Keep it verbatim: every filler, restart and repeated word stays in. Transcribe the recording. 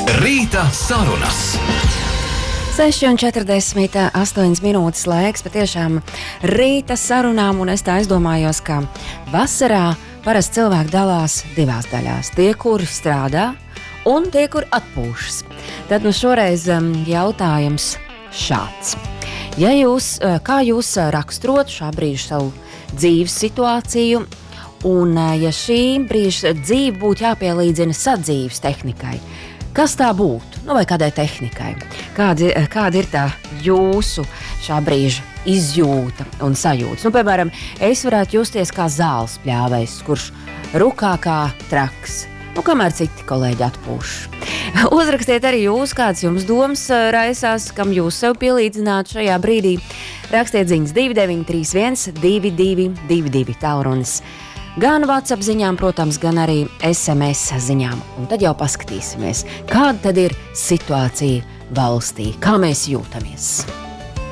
Rīta sarunas. seši un četrdesmit astoņas minūtes laiks patiešām rīta sarunām, un es tā aizdomājos, ka vasarā parasti cilvēki dalās divās daļās. Tie, kuri strādā, un tie, kuri atpūšas. Tad nu šoreiz jautājums šāds. Ja jūs, kā jūs raksturot šā brīža savu dzīves situāciju, un ja šī brīža dzīve būtu jāpielīdzina sadzīves tehnikai, kas tā būtu? Nu, vai kādai tehnikai? Kāda, kāda ir tā jūsu šā brīža izjūta un sajūtas? Nu, piemēram, es varētu justies kā zāles pļāvējs, kurš rukā kā traks, nu, kamēr citi kolēģi atpūš. Uzrakstiet arī jūs, kāds jums domas raisās, kam jūs sev pielīdzinātu šajā brīdī. Rakstiet ziņas divi deviņi trīs viens divi divi divi divi tālrunis. Gan WhatsApp ziņām, protams, gan arī S M S ziņām. Un tad jau paskatīsimies, kāda tad ir situācija valstī, kā mēs jūtamies.